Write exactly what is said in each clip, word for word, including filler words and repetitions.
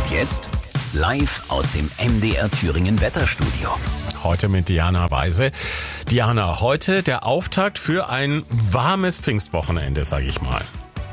Und jetzt live aus dem M D R Thüringen Wetterstudio. Heute mit Diana Weise. Diana, heute der Auftakt für ein warmes Pfingstwochenende, sage ich mal.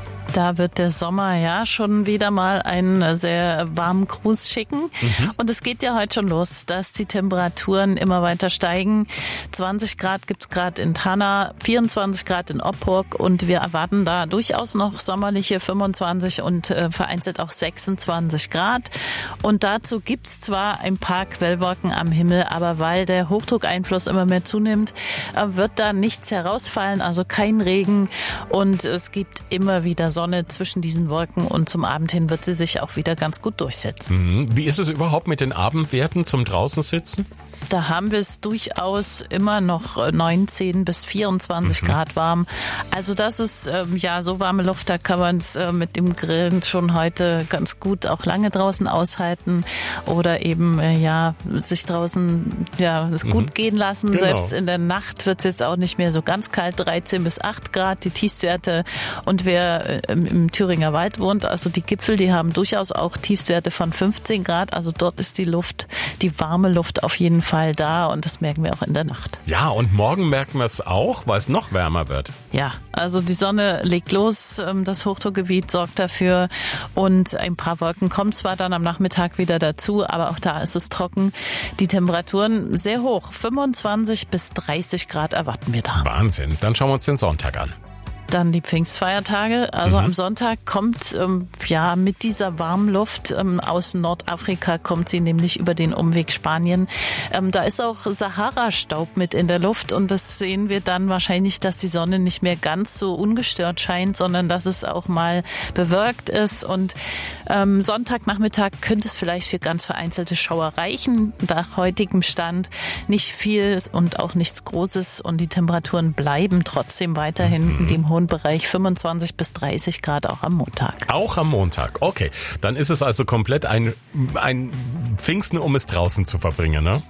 Da wird der Sommer ja schon wieder mal einen sehr warmen Gruß schicken. Mhm. Und es geht ja heute schon los, dass die Temperaturen immer weiter steigen. zwanzig Grad gibt's gerade in Thanna, vierundzwanzig Grad in Oppurg und wir erwarten da durchaus noch sommerliche fünfundzwanzig und äh, vereinzelt auch sechsundzwanzig Grad. Und dazu gibt's zwar ein paar Quellwolken am Himmel, aber weil der Hochdruckeinfluss immer mehr zunimmt, äh, wird da nichts herausfallen, also kein Regen und es gibt immer wieder Sonne zwischen diesen Wolken und zum Abend hin wird sie sich auch wieder ganz gut durchsetzen. Wie ist es überhaupt mit den Abendwerten zum draußen sitzen? Da haben wir es durchaus immer noch neunzehn bis vierundzwanzig mhm. Grad warm. Also das ist ähm, ja so warme Luft, da kann man es äh, mit dem Grillen schon heute ganz gut auch lange draußen aushalten oder eben äh, ja sich draußen ja es gut mhm. gehen lassen. Genau. Selbst in der Nacht wird es jetzt auch nicht mehr so ganz kalt, dreizehn bis acht Grad die Tiefstwerte. Und wer äh, im, im Thüringer Wald wohnt, also die Gipfel, die haben durchaus auch Tiefstwerte von fünfzehn Grad. Also dort ist die Luft, die warme Luft auf jeden Fall Fall da und das merken wir auch in der Nacht. Ja, und morgen merken wir es auch, weil es noch wärmer wird. Ja, also die Sonne legt los, das Hochdruckgebiet sorgt dafür und ein paar Wolken kommen zwar dann am Nachmittag wieder dazu, aber auch da ist es trocken. Die Temperaturen sehr hoch, fünfundzwanzig bis dreißig Grad erwarten wir da. Wahnsinn, dann schauen wir uns den Sonntag an. Dann die Pfingstfeiertage. Also mhm. am Sonntag kommt ähm, ja mit dieser warmen Luft ähm, aus Nordafrika, kommt sie nämlich über den Umweg Spanien. Ähm, da ist auch Sahara-Staub mit in der Luft und das sehen wir dann wahrscheinlich, dass die Sonne nicht mehr ganz so ungestört scheint, sondern dass es auch mal bewölkt ist. Und ähm, Sonntagnachmittag könnte es vielleicht für ganz vereinzelte Schauer reichen. Nach heutigem Stand nicht viel und auch nichts Großes und die Temperaturen bleiben trotzdem weiterhin mhm. in dem hohen Bereich fünfundzwanzig bis dreißig Grad auch am Montag. Auch am Montag, okay. Dann ist es also komplett ein, ein Pfingsten, um es draußen zu verbringen, ne?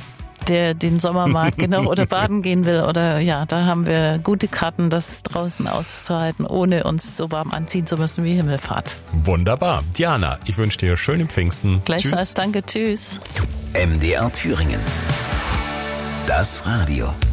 Der den Sommer mag, genau, oder baden gehen will oder ja, da haben wir gute Karten, das draußen auszuhalten, ohne uns so warm anziehen zu müssen wie Himmelfahrt. Wunderbar. Diana, ich wünsche dir schönen Pfingsten. Gleichfalls, tschüss. Danke, tschüss. M D R Thüringen. Das Radio.